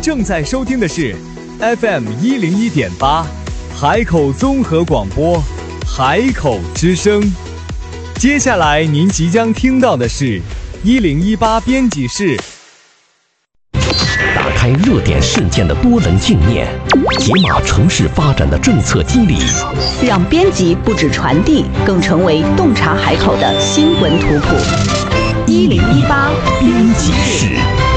正在收听的是 FM101.8 海口综合广播，海口之声。接下来您即将听到的是1018编辑室。 打开热点事件的多棱镜面，解码城市发展的政策机理， 让编辑不止传递，更成为洞察海口的新闻图谱。1018 编辑室。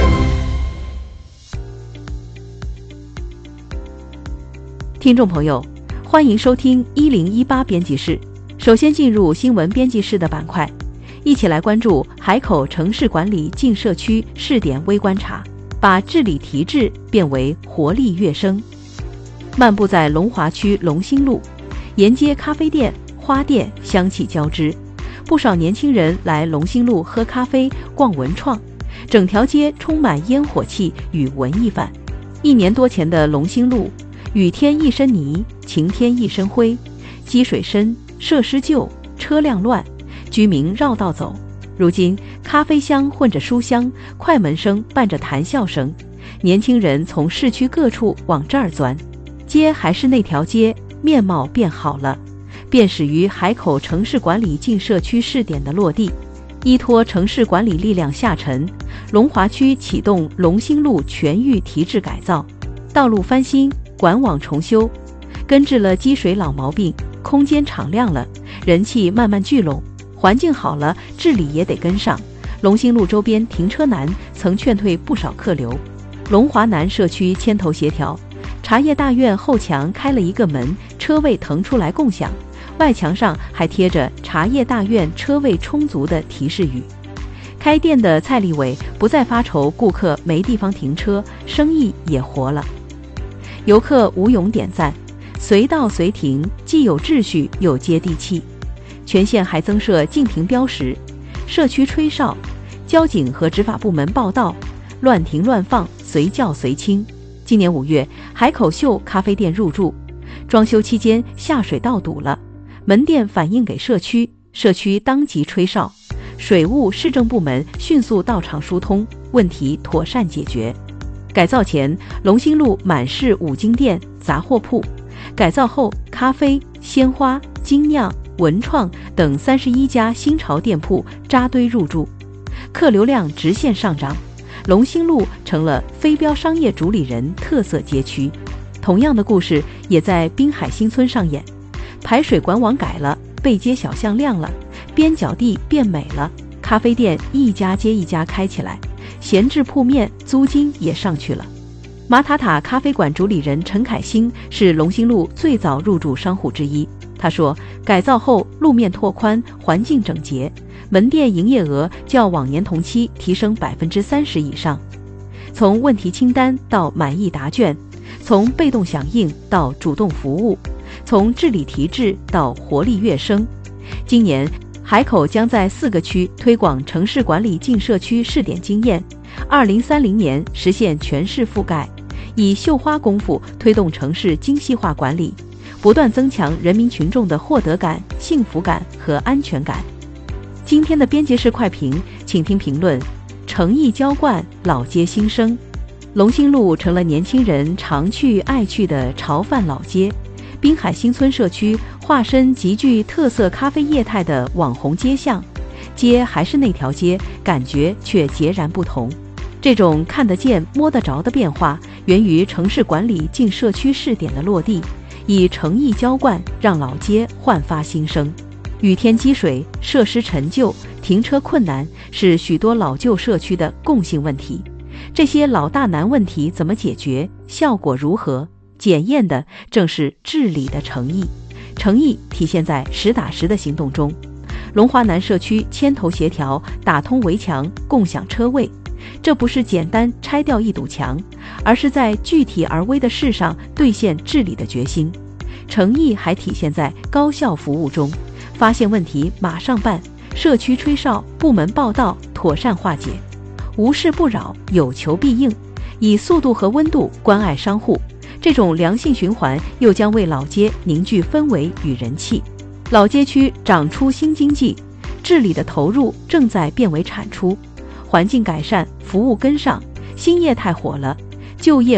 听众朋友，欢迎收听1018编辑室。首先进入新闻编辑室的板块，一起来关注海口城市管理进社区试点微观察，把治理提质变为活力跃升。漫步在龙华区龙兴路，沿街咖啡店、花店香气交织，不少年轻人来龙兴路喝咖啡、逛文创，整条街充满烟火气与文艺范。1年多前的龙兴路，雨天一身泥，晴天一身灰，积水深，设施旧，车辆乱，居民绕道走。如今咖啡香混着书香，快门声伴着谈笑声，年轻人从市区各处往这儿钻。街还是那条街，面貌变好了，便始于海口城市管理进社区试点的落地。依托城市管理力量下沉，龙华区启动龙兴路全域提质改造，道路翻新，管网重修，根治了积水老毛病，空间敞亮了，人气慢慢聚拢，环境好了，治理也得跟上。龙兴路周边停车难，曾劝退不少客流。龙华南社区牵头协调，茶叶大院后墙开了一个门，车位腾出来共享，外墙上还贴着茶叶大院车位充足的提示语。开店的蔡立伟不再发愁顾客没地方停车，生意也活了。游客吴勇点赞，随到随停，既有秩序又接地气。全县还增设禁停标识，社区吹哨，交警和执法部门报到，乱停乱放，随叫随清。今年5月，海口秀咖啡店入驻，装修期间下水道堵了，门店反映给社区，社区当即吹哨，水务市政部门迅速到场疏通，问题妥善解决。改造前，龙兴路满是五金店、杂货铺，改造后，咖啡、鲜花、精酿、文创等31家新潮店铺扎堆入驻，客流量直线上涨，龙兴路成了非标商业主理人特色街区。同样的故事也在滨海新村上演，排水管网改了，背街小巷亮了，边角地变美了，咖啡店一家接一家开起来，闲置铺面租金也上去了。马塔塔咖啡馆主理人陈凯欣是龙兴路最早入驻商户之一。他说，改造后路面拓宽，环境整洁，门店营业额较往年同期提升30%以上。从问题清单到满意答卷，从被动响应到主动服务，从治理提质到活力跃升。今年海口将在4个区推广城市管理进社区试点经验，2030年实现全市覆盖，以绣花功夫推动城市精细化管理，不断增强人民群众的获得感、幸福感和安全感。今天的编辑室快评，请听评论：诚意浇灌，老街新生。龙兴路成了年轻人常去爱去的潮范老街，滨海新村社区化身极具特色咖啡业态的网红街巷，街还是那条街，感觉却截然不同。这种看得见摸得着的变化，源于城市管理进社区试点的落地，以诚意浇灌，让老街焕发新生。雨天积水，设施陈旧，停车困难，是许多老旧社区的共性问题。这些老大难问题怎么解决？效果如何？检验的正是治理的诚意。诚意体现在实打实的行动中。龙华南社区牵头协调，打通围墙，共享车位。这不是简单拆掉一堵墙，而是在具体而微的事上兑现治理的决心。诚意还体现在高效服务中，发现问题马上办，社区吹哨，部门报到，妥善化解，无事不扰，有求必应，以速度和温度关爱商户。这种良性循环又将为老街凝聚氛围与人气，老街区长出新经济，治理的投入正在变为产出，环境改善，服务跟上，新业态火了，就业